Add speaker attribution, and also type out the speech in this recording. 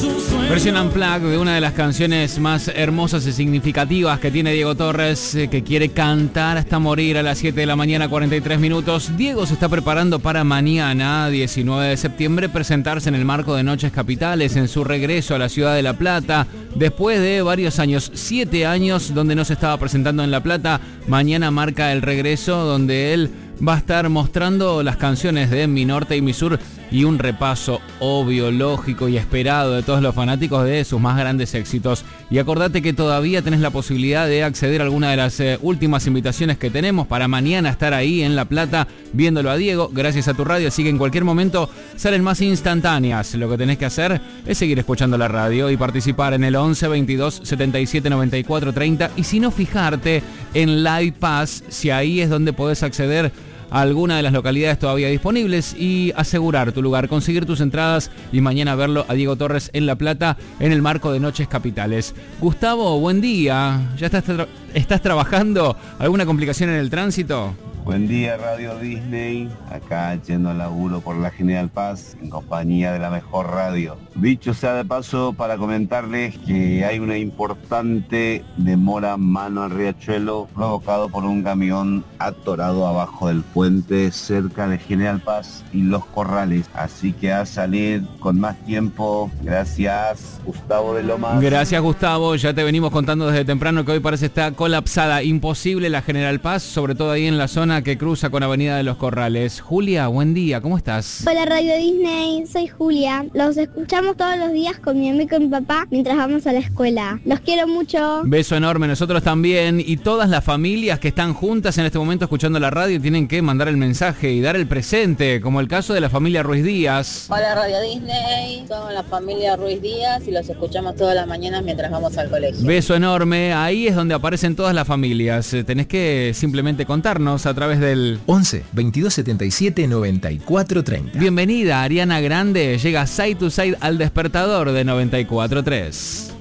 Speaker 1: Versión unplugged de una de las canciones más hermosas y significativas que tiene Diego Torres, que quiere cantar hasta morir a las 7 de la mañana, 43 minutos. Diego se está preparando para mañana, 19 de septiembre, presentarse en el marco de Noches Capitales, en su regreso a la ciudad de La Plata. Después de varios años, 7 años donde no se estaba presentando en La Plata, mañana marca el regreso donde él va a estar mostrando las canciones de Mi Norte y Mi Sur y un repaso obvio, lógico y esperado de todos los fanáticos de sus más grandes éxitos. Y acordate que todavía tenés la posibilidad de acceder a alguna de las últimas invitaciones que tenemos para mañana estar ahí en La Plata viéndolo a Diego, gracias a tu radio, así que en cualquier momento salen más instantáneas. Lo que tenés que hacer es seguir escuchando la radio y participar en el 11 22 77 94 30, y si no, fijarte en Live Pass, si ahí es donde podés acceder a alguna de las localidades todavía disponibles y asegurar tu lugar, conseguir tus entradas y mañana verlo a Diego Torres en La Plata en el marco de Noches Capitales. Gustavo, buen día. ¿Ya estás trabajando? ¿Alguna complicación en el tránsito?
Speaker 2: Buen día, Radio Disney, acá yendo al laburo por la General Paz en compañía de la mejor radio. Dicho sea de paso, para comentarles que hay una importante demora mano al riachuelo provocado por un camión atorado abajo del puente cerca de General Paz y Los Corrales, así que a salir con más tiempo. Gracias, Gustavo de Lomas.
Speaker 1: Gracias, Gustavo, ya te venimos contando desde temprano que hoy parece estar colapsada, imposible la General Paz, sobre todo ahí en la zona que cruza con Avenida de Los Corrales. Julia, buen día, ¿cómo estás?
Speaker 3: Hola Radio Disney, soy Julia. Los escuchamos todos los días con mi amigo y mi papá mientras vamos a la escuela. Los quiero mucho.
Speaker 1: Beso enorme, nosotros también. Y todas las familias que están juntas en este momento escuchando la radio tienen que mandar el mensaje y dar el presente, como el caso de la familia Ruiz Díaz.
Speaker 4: Hola Radio Disney, somos la familia Ruiz Díaz y los escuchamos todas las mañanas mientras vamos al colegio.
Speaker 1: Beso enorme, ahí es donde aparecen todas las familias. Tenés que simplemente contarnos a través del
Speaker 5: 11 22 77 94 30.
Speaker 1: Bienvenida Ariana Grande, llega Side to Side al despertador de 94.3.